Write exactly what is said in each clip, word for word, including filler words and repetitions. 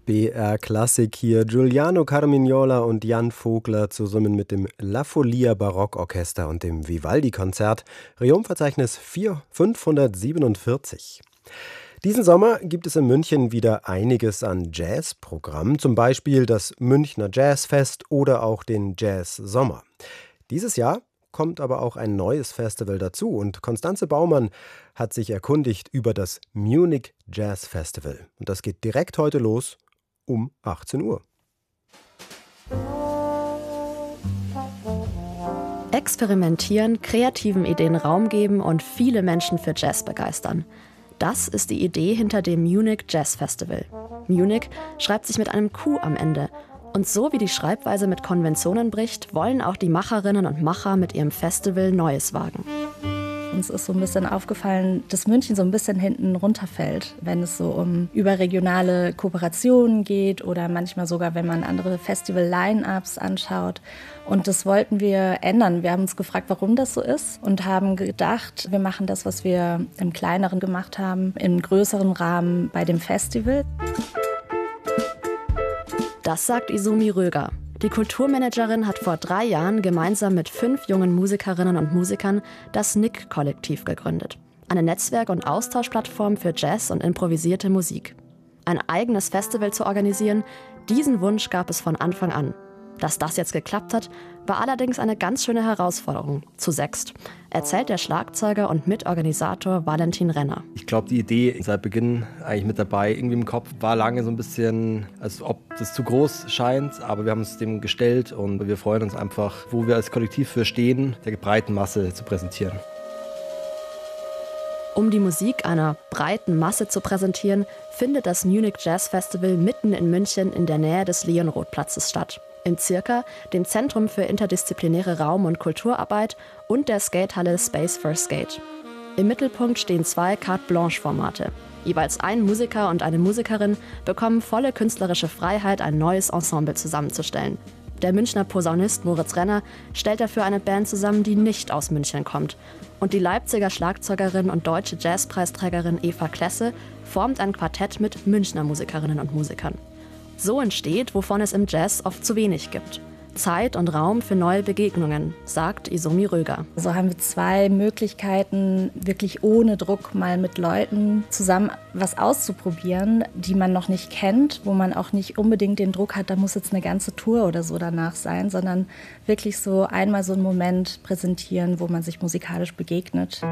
B R Klassik hier. Giuliano Carmignola und Jan Vogler zusammen mit dem La Folia Barockorchester und dem Vivaldi-Konzert. Reom-Verzeichnis fünfhundertsiebenundvierzig. Diesen Sommer gibt es in München wieder einiges an Jazzprogramm, zum Beispiel das Münchner Jazzfest oder auch den Jazz-Sommer. Dieses Jahr kommt aber auch ein neues Festival dazu und Konstanze Baumann hat sich erkundigt über das Munich Jazz Festival. Und das geht direkt heute los um achtzehn Uhr. Experimentieren, kreativen Ideen Raum geben und viele Menschen für Jazz begeistern. Das ist die Idee hinter dem Munich Jazz Festival. Munich schreibt sich mit einem Q am Ende. Und so wie die Schreibweise mit Konventionen bricht, wollen auch die Macherinnen und Macher mit ihrem Festival Neues wagen. Uns ist so ein bisschen aufgefallen, dass München so ein bisschen hinten runterfällt, wenn es so um überregionale Kooperationen geht oder manchmal sogar, wenn man andere Festival-Line-Ups anschaut. Und das wollten wir ändern. Wir haben uns gefragt, warum das so ist und haben gedacht, wir machen das, was wir im Kleineren gemacht haben, im größeren Rahmen bei dem Festival. Das sagt Izumi Röger. Die Kulturmanagerin hat vor drei Jahren gemeinsam mit fünf jungen Musikerinnen und Musikern das N I C-Kollektiv gegründet. Eine Netzwerk- und Austauschplattform für Jazz und improvisierte Musik. Ein eigenes Festival zu organisieren, diesen Wunsch gab es von Anfang an. Dass das jetzt geklappt hat, war allerdings eine ganz schöne Herausforderung, zu sechst, erzählt der Schlagzeuger und Mitorganisator Valentin Renner. Ich glaube, die Idee seit Beginn eigentlich mit dabei, irgendwie im Kopf, war lange so ein bisschen, als ob das zu groß scheint, aber wir haben uns dem gestellt und wir freuen uns einfach, wo wir als Kollektiv für stehen, der breiten Masse zu präsentieren. Um die Musik einer breiten Masse zu präsentieren, findet das Munich Jazz Festival mitten in München in der Nähe des Leonroth-Platzes statt. Im Circa, dem Zentrum für interdisziplinäre Raum- und Kulturarbeit und der Skatehalle Space for Skate. Im Mittelpunkt stehen zwei Carte-Blanche-Formate. Jeweils ein Musiker und eine Musikerin bekommen volle künstlerische Freiheit, ein neues Ensemble zusammenzustellen. Der Münchner Posaunist Moritz Renner stellt dafür eine Band zusammen, die nicht aus München kommt. Und die Leipziger Schlagzeugerin und deutsche Jazzpreisträgerin Eva Klesse formt ein Quartett mit Münchner Musikerinnen und Musikern. So entsteht, wovon es im Jazz oft zu wenig gibt. Zeit und Raum für neue Begegnungen, sagt Izumi Röger. So haben wir zwei Möglichkeiten, wirklich ohne Druck mal mit Leuten zusammen was auszuprobieren, die man noch nicht kennt, wo man auch nicht unbedingt den Druck hat, da muss jetzt eine ganze Tour oder so danach sein, sondern wirklich so einmal so einen Moment präsentieren, wo man sich musikalisch begegnet.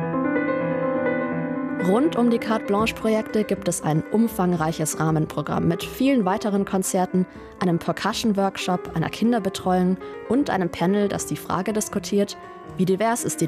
Rund um die Carte-Blanche-Projekte gibt es ein umfangreiches Rahmenprogramm mit vielen weiteren Konzerten, einem Percussion-Workshop, einer Kinderbetreuung und einem Panel, das die Frage diskutiert, wie divers ist die